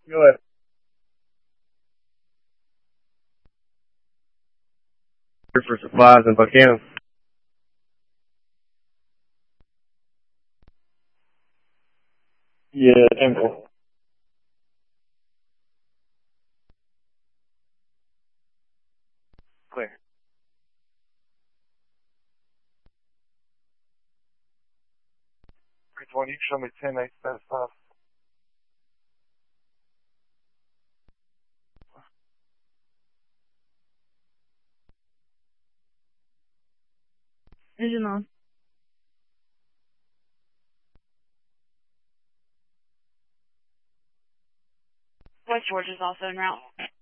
Go ahead. Here for supplies in Buchanan. Yeah, Temple. Clear. 320, show me 10-8 status 5. Engine on. West George is also en route.